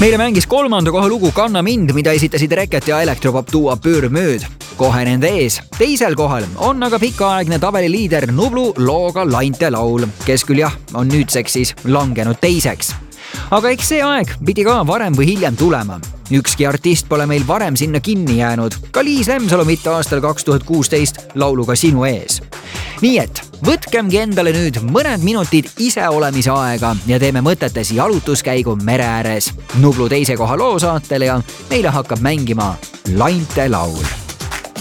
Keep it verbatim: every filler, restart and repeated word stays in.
Meile mängis kolmanda koha lugu Kanna mind, mida esitasid Reket ja Elektropop duo Pürmööd. Kohe nende ees. Teisel kohal on aga pikaaegne tabeliliider Nublu looga Lainte laul, kes küll jah, on nüüdseks siis langenud teiseks. Aga eks see aeg pidi ka varem või hiljem tulema. Ükski artist pole meil varem sinna kinni jäänud. Ka Liis Lemsalu mitte aastal kaks tuhat kuusteist lauluga Sinu ees. Nii et võtkemgi endale nüüd mõned minutid iseolemise aega ja teeme mõtetes jalutuskäigu mere ääres. Nublu teise koha loo saatel ja meile hakkab mängima Lainte laul.